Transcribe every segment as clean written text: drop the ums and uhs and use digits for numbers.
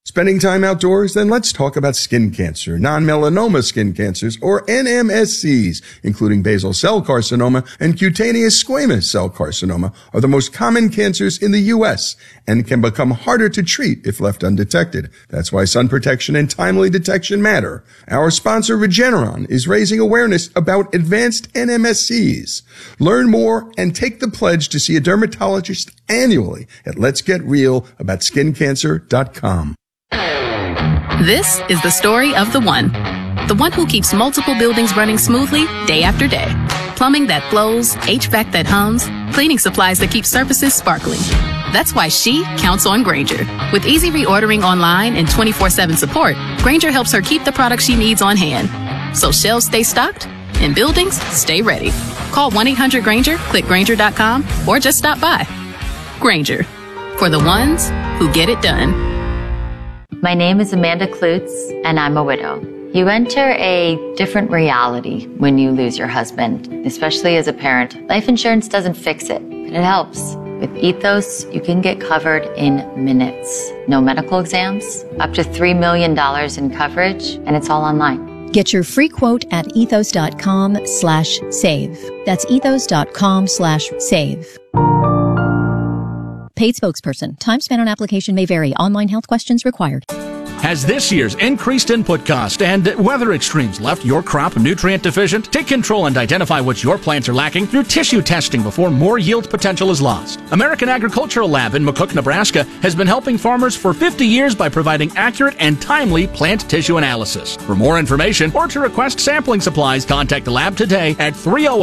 Spending time outdoors? Then let's talk about skin cancer. Non-melanoma skin cancers, or NMSCs, including basal cell carcinoma and cutaneous squamous cell carcinoma, are the most common cancers in the U.S. and can become harder to treat if left undetected. That's why sun protection and timely detection matter. Our sponsor, Regeneron, is raising awareness about advanced NMSCs. Learn more and take the pledge to see a dermatologist annually at letsgetrealaboutSkinCancer.com. This is the story of the one who keeps multiple buildings running smoothly day after day. Plumbing that flows, HVAC that hums, cleaning supplies that keep surfaces sparkling. That's why she counts on Grainger. With easy reordering online and 24/7 support, Grainger helps her keep the products she needs on hand. So shelves stay stocked and buildings stay ready. Call 1-800-GRAINGER, click Grainger.com, or just stop by. Grainger, for the ones who get it done. My name is Amanda Klutz, and I'm a widow. You enter a different reality when you lose your husband, especially as a parent. Life insurance doesn't fix it, but it helps. With Ethos, you can get covered in minutes. No medical exams, up to $3 million in coverage, and it's all online. Get your free quote at ethos.com/save. That's ethos.com/save. Paid spokesperson. Time spent on application may vary. Online health questions required. Has this year's increased input cost and weather extremes left your crop nutrient deficient? Take control and identify what your plants are lacking through tissue testing before more yield potential is lost. American Agricultural Lab in McCook, Nebraska has been helping farmers for 50 years by providing accurate and timely plant tissue analysis. For more information or to request sampling supplies, contact the lab today at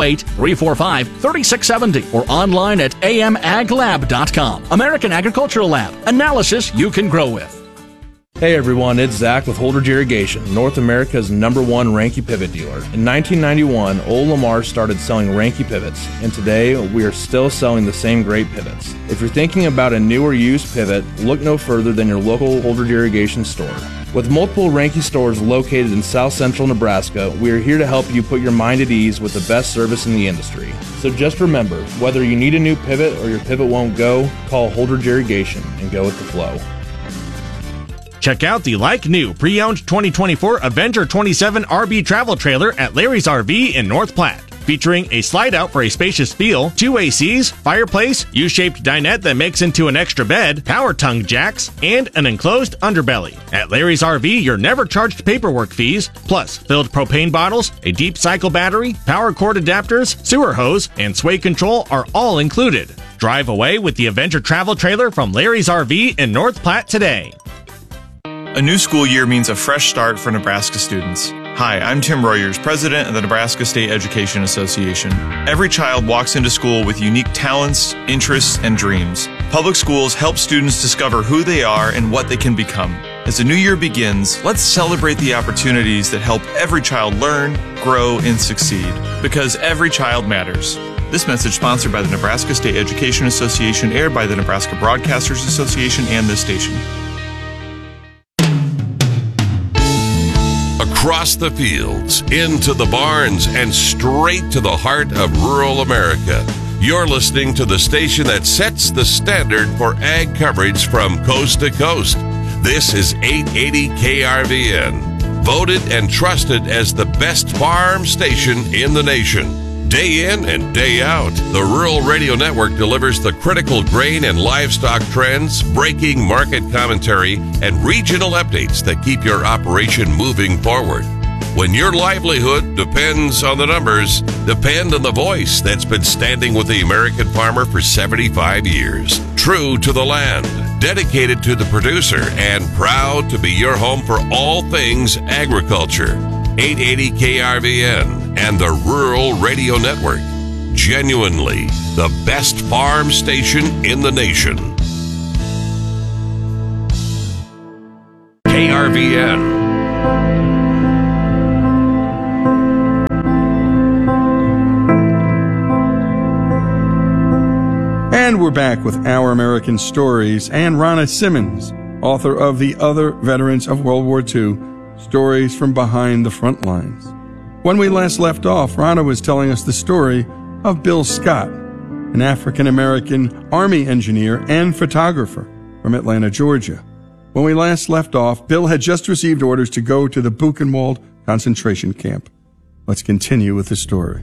308-345-3670 or online at amaglab.com. American Agricultural Lab. Analysis you can grow with. Hey everyone, it's Zach with Holdridge Irrigation, North America's #1 Ranke pivot dealer. In 1991, Old Lamar started selling Ranke pivots, and today we are still selling the same great pivots. If you're thinking about a new or used pivot, look no further than your local Holdridge Irrigation store. With multiple Ranke stores located in South Central Nebraska, we are here to help you put your mind at ease with the best service in the industry. So just remember, whether you need a new pivot or your pivot won't go, call Holdridge Irrigation and go with the flow. Check out the like-new pre-owned 2024 Avenger 27 RV travel trailer at Larry's RV in North Platte. Featuring a slide-out for a spacious feel, 2 ACs, fireplace, U-shaped dinette that makes into an extra bed, power tongue jacks, and an enclosed underbelly. At Larry's RV, you're never charged paperwork fees, plus filled propane bottles, a deep cycle battery, power cord adapters, sewer hose, and sway control are all included. Drive away with the Avenger travel trailer from Larry's RV in North Platte today. A new school year means a fresh start for Nebraska students. Hi, I'm Tim Royers, president of the Nebraska State Education Association. Every child walks into school with unique talents, interests, and dreams. Public schools help students discover who they are and what they can become. As the new year begins, let's celebrate the opportunities that help every child learn, grow, and succeed. Because every child matters. This message sponsored by the Nebraska State Education Association, aired by the Nebraska Broadcasters Association and this station. Across the fields, into the barns, and straight to the heart of rural America. You're listening to the station that sets the standard for ag coverage from coast to coast. This is 880 KRVN, voted and trusted as the best farm station in the nation. Day in and day out, the Rural Radio Network delivers the critical grain and livestock trends, breaking market commentary, and regional updates that keep your operation moving forward. When your livelihood depends on the numbers, depend on the voice that's been standing with the American farmer for 75 years. True to the land, dedicated to the producer, and proud to be your home for all things agriculture. 880 KRVN and the Rural Radio Network. Genuinely the best farm station in the nation. KRVN. And we're back with Our American Stories and Ronna Simmons, author of The Other Veterans of World War II, Stories from Behind the Front Lines. When we last left off, Ronna was telling us the story of Bill Scott, an African-American Army engineer and photographer from Atlanta, Georgia. When we last left off, Bill had just received orders to go to the Buchenwald concentration camp. Let's continue with the story.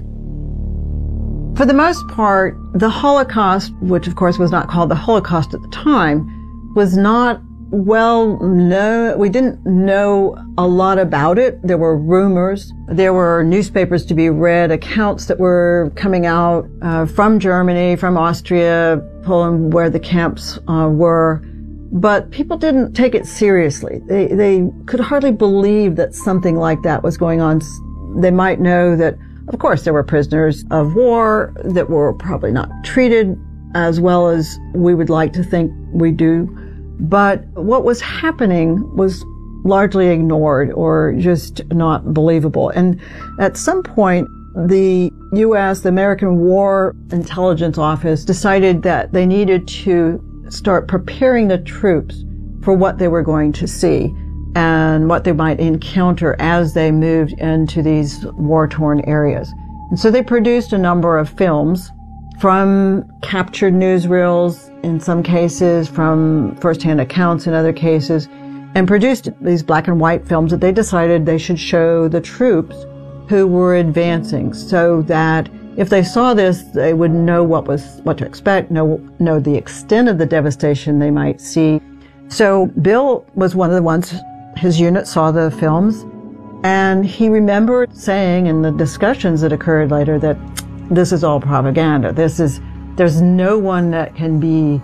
For the most part, the Holocaust, which of course was not called the Holocaust at the time, was not well known. We didn't know a lot about it. There were rumors. There were newspapers to be read, accounts that were coming out from Germany, from Austria, Poland, where the camps were. But people didn't take it seriously. They could hardly believe that something like that was going on. They might know that, of course, there were prisoners of war that were probably not treated as well as we would like to think we do. But what was happening was largely ignored or just not believable. And at some point, the U.S., the American War Intelligence Office, decided that they needed to start preparing the troops for what they were going to see and what they might encounter as they moved into these war-torn areas. And so they produced a number of films from captured newsreels, in some cases, from first-hand accounts in other cases, and produced these black and white films that they decided they should show the troops who were advancing so that if they saw this, they would know what to expect, know the extent of the devastation they might see. So Bill was one of the ones, his unit saw the films, and he remembered saying in the discussions that occurred later that this is all propaganda. There's no one that can be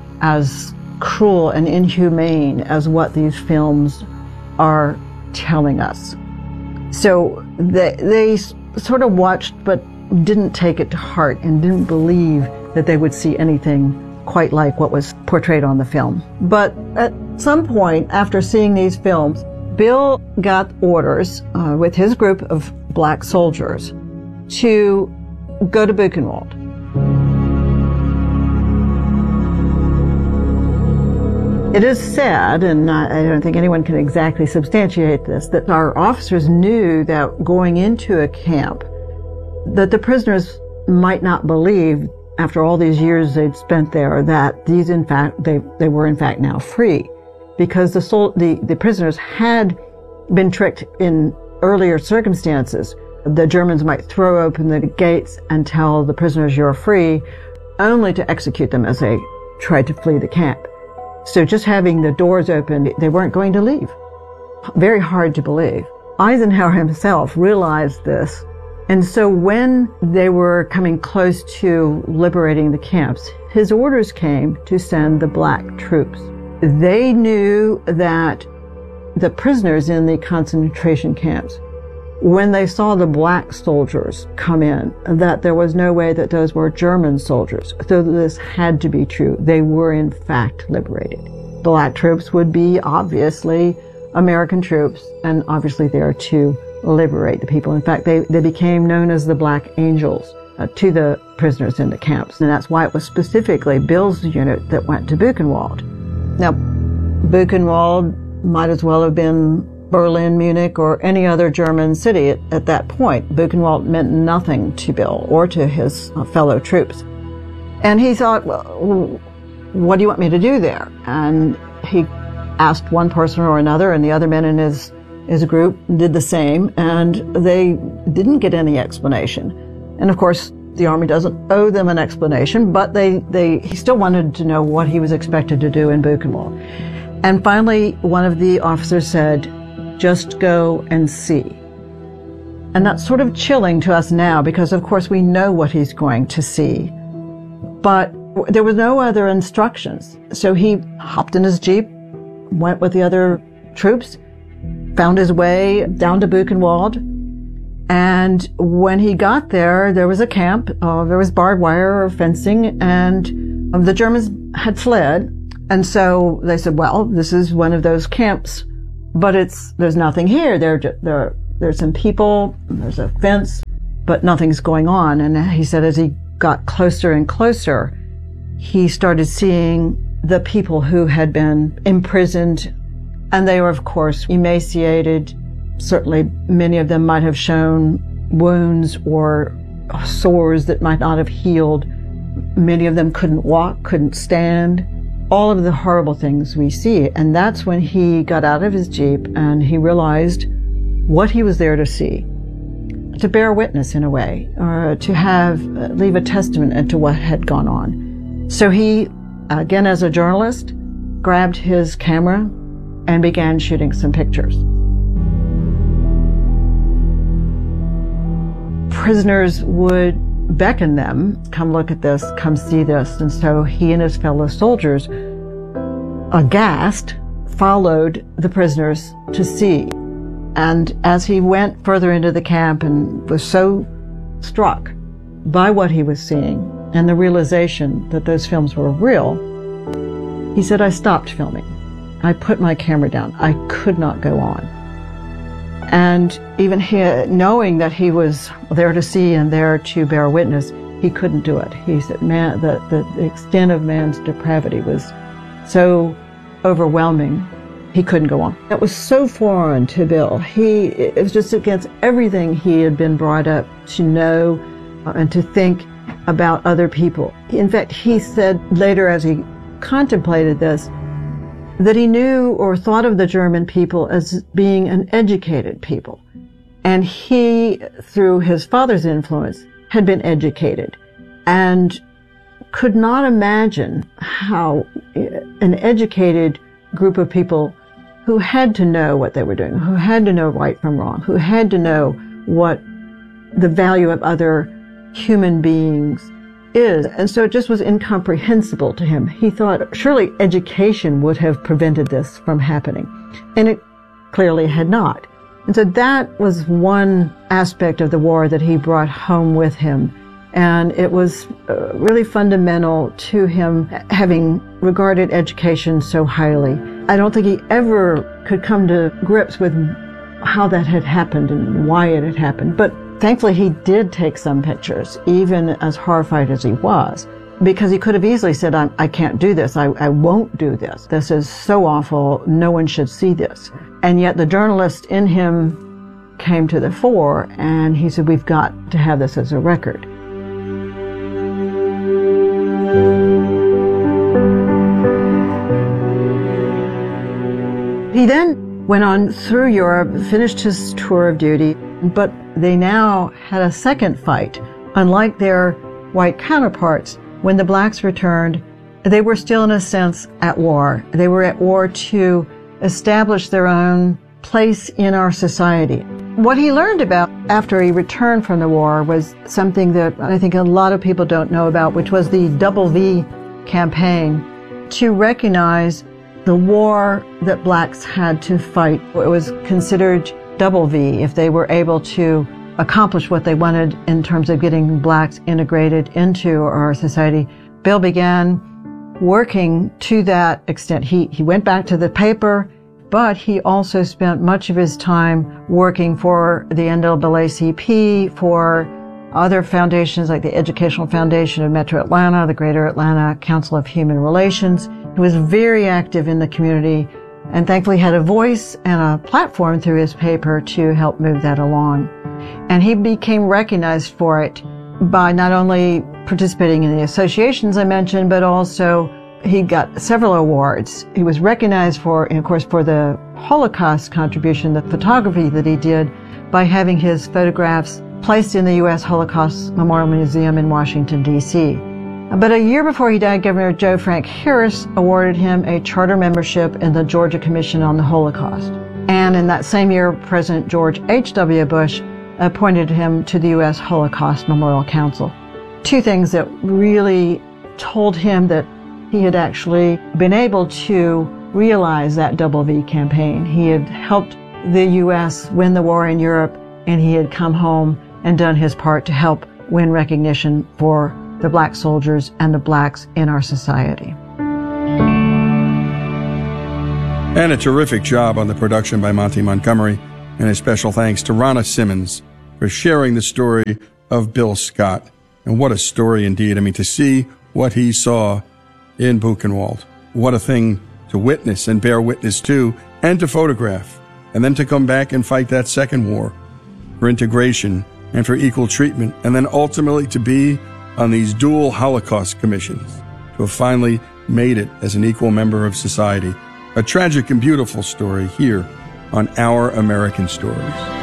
as cruel and inhumane as what these films are telling us. So they sort of watched, but didn't take it to heart and didn't believe that they would see anything quite like what was portrayed on the film. But at some point after seeing these films, Bill got orders with his group of black soldiers to go to Buchenwald. It is said, and I don't think anyone can exactly substantiate this, that our officers knew that going into a camp, that the prisoners might not believe, after all these years they'd spent there, that these, in fact, they were in fact now free, because the prisoners had been tricked in earlier circumstances. The Germans might throw open the gates and tell the prisoners you're free, only to execute them as they tried to flee the camp. So just having the doors open, they weren't going to leave. Very hard to believe. Eisenhower himself realized this. And so when they were coming close to liberating the camps, his orders came to send the black troops. They knew that the prisoners in the concentration camps, when they saw the black soldiers come in, that there was no way that those were German soldiers. So this had to be true. They were in fact liberated. Black troops would be obviously American troops and obviously there to liberate the people. In fact, they became known as the Black Angels to the prisoners in the camps. And that's why it was specifically Bill's unit that went to Buchenwald. Now, Buchenwald might as well have been Berlin, Munich, or any other German city at that point. Buchenwald meant nothing to Bill or to his fellow troops. And he thought, well, what do you want me to do there? And he asked one person or another, and the other men in his group did the same, and they didn't get any explanation. And of course, the Army doesn't owe them an explanation, but he still wanted to know what he was expected to do in Buchenwald. And finally, one of the officers said, just go and see. And that's sort of chilling to us now because, of course, we know what he's going to see. But there was no other instructions. So he hopped in his Jeep, went with the other troops, found his way down to Buchenwald. And when he got there, there was a camp. There was barbed wire or fencing, and the Germans had fled. And so they said, well, this is one of those camps. But there's nothing here. There's some people, there's a fence, but nothing's going on. And he said as he got closer and closer, he started seeing the people who had been imprisoned. And they were, of course, emaciated. Certainly many of them might have shown wounds or sores that might not have healed. Many of them couldn't walk, couldn't stand. all of the horrible things we see. And that's when he got out of his Jeep and he realized what he was there to see, to bear witness in a way, or to leave a testament to what had gone on. So he, again as a journalist, grabbed his camera and began shooting some pictures. Prisoners would beckon them, come look at this, come see this. And so he and his fellow soldiers, aghast, followed the prisoners to see. And as he went further into the camp and was so struck by what he was seeing and the realization that those films were real, he said, I stopped filming. I put my camera down. I could not go on. And even knowing that he was there to see and there to bear witness, he couldn't do it. He said, man, the extent of man's depravity was so overwhelming, he couldn't go on. It was so foreign to Bill. It was just against everything he had been brought up to know and to think about other people. In fact, he said later as he contemplated this, that he knew or thought of the German people as being an educated people. And he, through his father's influence, had been educated and could not imagine how an educated group of people who had to know what they were doing, who had to know right from wrong, who had to know what the value of other human beings is. And so it just was incomprehensible to him. He thought surely education would have prevented this from happening. And it clearly had not. And so that was one aspect of the war that he brought home with him. And it was really fundamental to him, having regarded education so highly. I don't think he ever could come to grips with how that had happened and why it had happened. But thankfully, he did take some pictures, even as horrified as he was, because he could have easily said, I can't do this. I won't do this. This is so awful. No one should see this. And yet the journalist in him came to the fore, and he said, we've got to have this as a record. He then went on through Europe, finished his tour of duty, but they now had a second fight. Unlike their white counterparts, when the blacks returned, they were still in a sense at war. They were at war to establish their own place in our society. What he learned about after he returned from the war was something that I think a lot of people don't know about, which was the Double V campaign to recognize the war that blacks had to fight. It was considered Double V if they were able to accomplish what they wanted in terms of getting blacks integrated into our society. Bill began working to that extent. He went back to the paper, but he also spent much of his time working for the NAACP, for other foundations like the Educational Foundation of Metro Atlanta, the Greater Atlanta Council of Human Relations. He was very active in the community and thankfully had a voice and a platform through his paper to help move that along. And he became recognized for it by not only participating in the associations I mentioned, but also he got several awards. He was recognized for, and of course, for the Holocaust contribution, the photography that he did by having his photographs placed in the U.S. Holocaust Memorial Museum in Washington, D.C. But a year before he died, Governor Joe Frank Harris awarded him a charter membership in the Georgia Commission on the Holocaust. And in that same year, President George H.W. Bush appointed him to the U.S. Holocaust Memorial Council. Two things that really told him that he had actually been able to realize that Double V campaign. He had helped the U.S. win the war in Europe, and he had come home and done his part to help win recognition for the black soldiers and the blacks in our society. And a terrific job on the production by Monty Montgomery, and a special thanks to Ronna Simmons for sharing the story of Bill Scott. And what a story indeed. I mean, to see what he saw in Buchenwald. What a thing to witness and bear witness to, and to photograph, and then to come back and fight that second war for integration and for equal treatment, and then ultimately to be on these dual Holocaust commissions, to have finally made it as an equal member of society. A tragic and beautiful story here on Our American Stories.